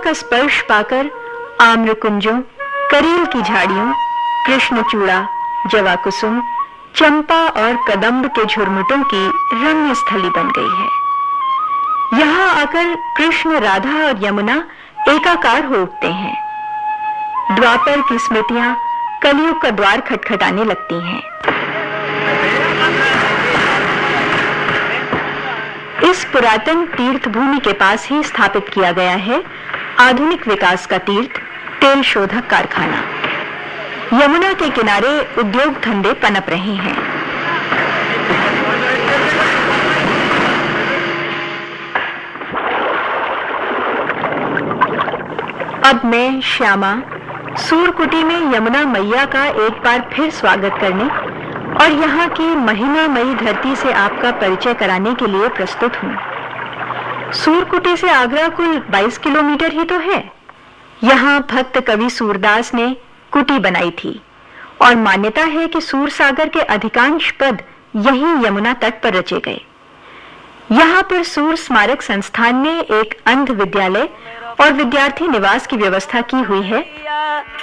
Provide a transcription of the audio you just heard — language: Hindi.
का स्पर्श पाकर आम्रकुंजों, करील की झाड़ियों, कृष्णचूड़ा, जवाकुसुम, चंपा और कदम्ब के झुरमुटों की रम्य स्थली बन गई है। यहाँ आकर कृष्ण, राधा और यमुना एकाकार हो उठते हैं। द्वापर की स्मृतियां कलयुग का द्वार खटखटाने लगती हैं। इस पुरातन तीर्थ भूमि के पास ही स्थापित किया गया है आधुनिक विकास का तीर्थ तेल शोधक कारखाना। यमुना के किनारे उद्योग धंधे पनप रहे हैं। अब मैं श्यामा सूरकुटी में यमुना मैया का एक बार फिर स्वागत करने और यहाँ की महिमामयी धरती से आपका परिचय कराने के लिए प्रस्तुत हूँ। सूरकुटी से आगरा कुल 22 किलोमीटर ही तो है। यहाँ भक्त कवि सूरदास ने कुटी बनाई थी और मान्यता है कि सूरसागर के अधिकांश पद यहीं यमुना तट पर रचे गए। यहाँ पर सूर स्मारक संस्थान में एक अंध विद्यालय और विद्यार्थी निवास की व्यवस्था की हुई है।